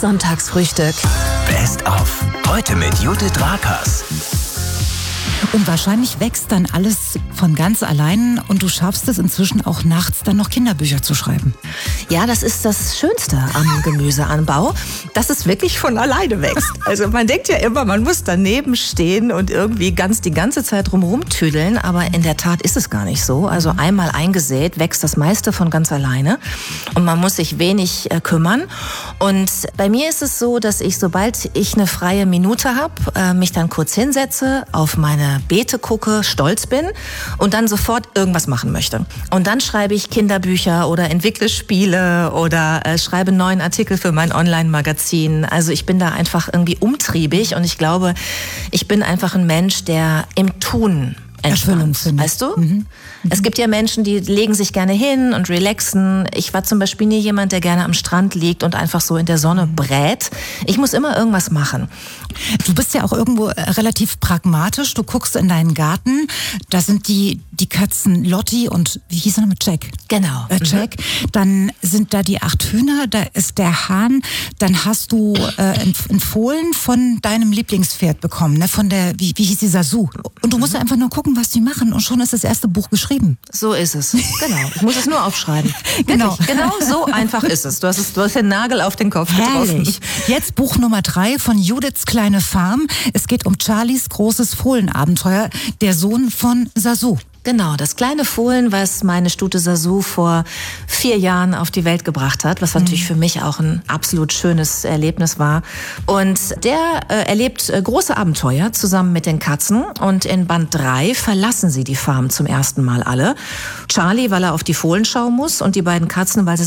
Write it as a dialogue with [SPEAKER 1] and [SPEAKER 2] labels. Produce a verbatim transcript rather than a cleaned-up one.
[SPEAKER 1] Sonntagsfrühstück.
[SPEAKER 2] Best of. Heute mit Judith Rakers.
[SPEAKER 3] Und wahrscheinlich wächst dann alles von ganz allein und du schaffst es inzwischen auch nachts dann noch Kinderbücher zu schreiben.
[SPEAKER 1] Ja, das ist das Schönste am Gemüseanbau, dass es wirklich von alleine wächst. Also man denkt ja immer, man muss daneben stehen und irgendwie ganz die ganze Zeit drumherum tüdeln, aber in der Tat ist es gar nicht so. Also einmal eingesät wächst das meiste von ganz alleine und man muss sich wenig äh, kümmern. Und bei mir ist es so, dass ich, sobald ich eine freie Minute habe, äh, mich dann kurz hinsetze, auf meine Beete gucke, stolz bin und dann sofort irgendwas machen möchte. Und dann schreibe ich Kinderbücher oder entwickle Spiele oder äh, schreibe einen neuen Artikel für mein Online-Magazin. Also ich bin da einfach irgendwie umtriebig und ich glaube, ich bin einfach ein Mensch, der im Tun entspannt, weißt du? Mhm. Es gibt ja Menschen, die legen sich gerne hin und relaxen. Ich war zum Beispiel nie jemand, der gerne am Strand liegt und einfach so in der Sonne brät. Ich muss immer irgendwas machen.
[SPEAKER 3] Du bist ja auch irgendwo relativ pragmatisch. Du guckst in deinen Garten, da sind die, die Katzen Lotti und, wie hieß er noch mit Jack?
[SPEAKER 1] Genau.
[SPEAKER 3] Äh, Jack. Mhm. Dann sind da die acht Hühner, da ist der Hahn. Dann hast du äh, ein Fohlen von deinem Lieblingspferd bekommen, ne? Von der, wie, wie hieß die, Sasu. Und du musst mhm. einfach nur gucken, was die machen und schon ist das erste Buch geschrieben.
[SPEAKER 1] So ist es. Genau. Ich muss es nur aufschreiben.
[SPEAKER 3] Genau.
[SPEAKER 1] Genau so einfach ist es. Du hast, es, du hast den Nagel auf den Kopf getroffen.
[SPEAKER 3] Herrlich. Jetzt Buch Nummer drei von Judiths kleine Farm. Es geht um Charlies großes Fohlenabenteuer, der Sohn von Sasu.
[SPEAKER 1] Genau, das kleine Fohlen, was meine Stute Sasu vor vier Jahren auf die Welt gebracht hat, was natürlich mhm. für mich auch ein absolut schönes Erlebnis war. Und der äh, erlebt äh, große Abenteuer zusammen mit den Katzen. Und in Band drei verlassen sie die Farm zum ersten Mal alle. Charlie, weil er auf die Fohlenschau muss, und die beiden Katzen, weil sie